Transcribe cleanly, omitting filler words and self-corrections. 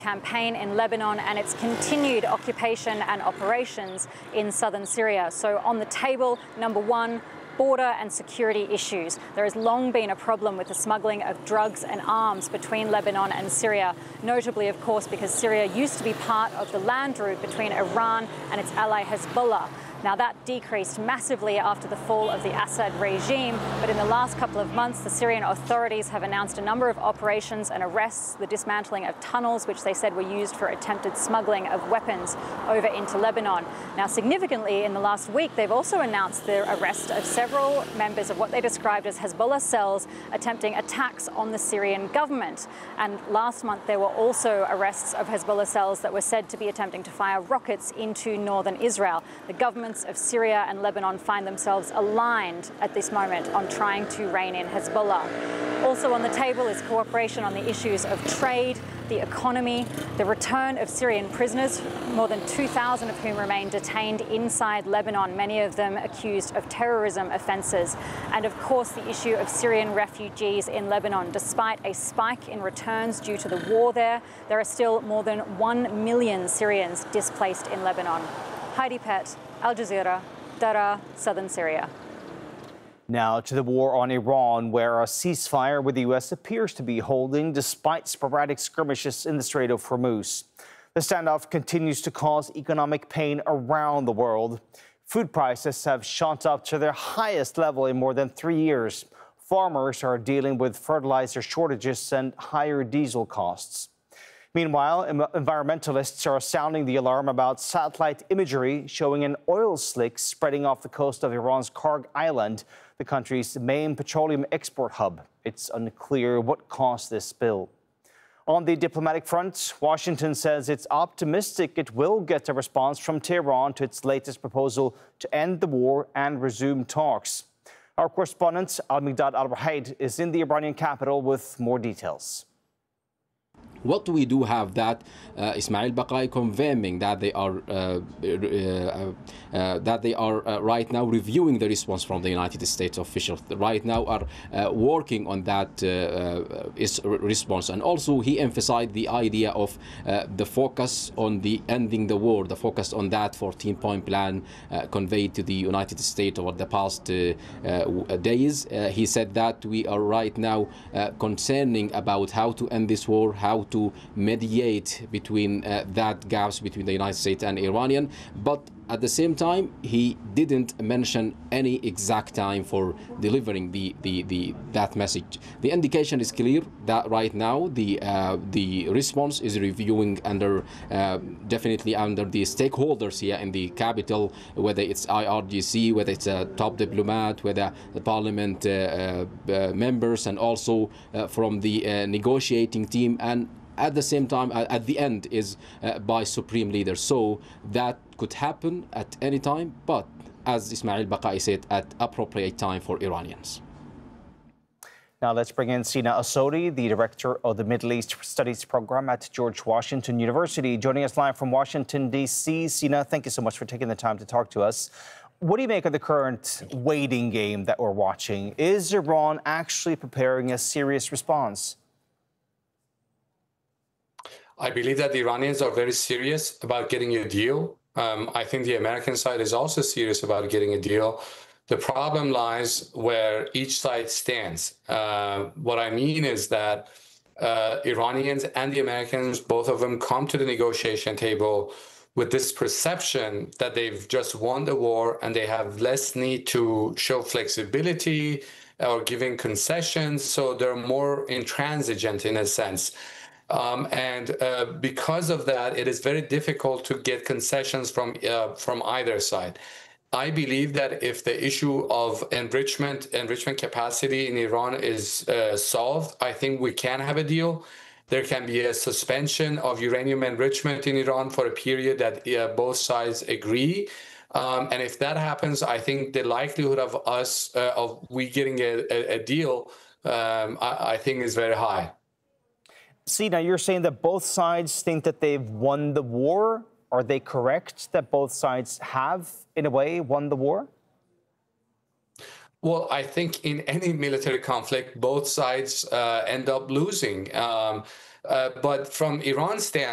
campaign in Lebanon and its continued occupation and operations in southern Syria. So on the table, number one, border and security issues. There has long been a problem with the smuggling of drugs and arms between Lebanon and Syria, notably, of course, because Syria used to be part of the land route between Iran and its ally Hezbollah. Now, that decreased massively after the fall of the Assad regime, but in the last couple of months, the Syrian authorities have announced a number of operations and arrests, the dismantling of tunnels, which they said were used for attempted smuggling of weapons over into Lebanon. Now, significantly, in the last week, they've also announced the arrest of several members of what they described as Hezbollah cells attempting attacks on the Syrian government. And last month, there were also arrests of Hezbollah cells that were said to be attempting to fire rockets into northern Israel. The government of Syria and Lebanon find themselves aligned at this moment on trying to rein in Hezbollah. Also on the table is cooperation on the issues of trade, the economy, the return of Syrian prisoners, more than 2,000 of whom remain detained inside Lebanon, many of them accused of terrorism offences, and of course the issue of Syrian refugees in Lebanon. Despite a spike in returns due to the war there are still more than 1 million Syrians displaced in Lebanon. Heidi Pett, Al Jazeera, Daraa, southern Syria. Now to the war on Iran, where a ceasefire with the U.S. appears to be holding despite sporadic skirmishes in the Strait of Hormuz. The standoff continues to cause economic pain around the world. Food prices have shot up to their highest level in more than 3 years. Farmers are dealing with fertilizer shortages and higher diesel costs. Meanwhile, environmentalists are sounding the alarm about satellite imagery showing an oil slick spreading off the coast of Iran's Karg Island, the country's main petroleum export hub. It's unclear what caused this spill. On the diplomatic front, Washington says it's optimistic it will get a response from Tehran to its latest proposal to end the war and resume talks. Our correspondent, Al-Migdad Al-Rahaid, is in the Iranian capital with more details. What we do have that Ismail Baqai confirming that they are right now reviewing the response from the United States officials. Right now are working on that response, and also he emphasized the idea of the focus on the ending the war, the focus on that 14-point plan conveyed to the United States over the past days. He said that we are right now concerning about how to end this war, how to mediate between that gaps between the United States and Iranian, but at the same time he didn't mention any exact time for delivering that message. The indication is clear that right now the response is reviewing under definitely under the stakeholders here in the capital, whether it's IRGC, whether it's a top diplomat, whether the parliament members, and also from the negotiating team, and at the same time, at the end, is by supreme leaders. So that could happen at any time, but as Ismail Baqai said, at appropriate time for Iranians. Now let's bring in Sina Assodi, the director of the Middle East Studies Program at George Washington University, joining us live from Washington, D.C. Sina, thank you so much for taking the time to talk to us. What do you make of the current waiting game that we're watching? Is Iran actually preparing a serious response? I believe that the Iranians are very serious about getting a deal. I think the American side is also serious about getting a deal. The problem lies where each side stands. What I mean is that Iranians and the Americans, both of them, come to the negotiation table with this perception that they've just won the war and they have less need to show flexibility or giving concessions, so they're more intransigent in a sense. Because of that, it is very difficult to get concessions from either side. I believe that if the issue of enrichment capacity in Iran is solved, I think we can have a deal. There can be a suspension of uranium enrichment in Iran for a period that both sides agree. And if that happens, I think the likelihood of we getting a deal, I think is very high. Sina, you're saying that both sides think that they've won the war. Are they correct that both sides have, in a way, won the war? Well, I think in any military conflict, both sides end up losing. But from Iran's stance,